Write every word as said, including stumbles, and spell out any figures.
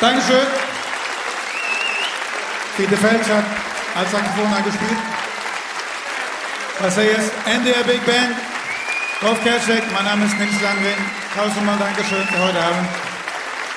Dankeschön. Fiete Felsch hat als Saxophon angespielt. Was er jetzt? N D R Big Band. Rolf Kerschek, mein Name ist Nils Landgren. Tausendmal Dankeschön für heute Abend.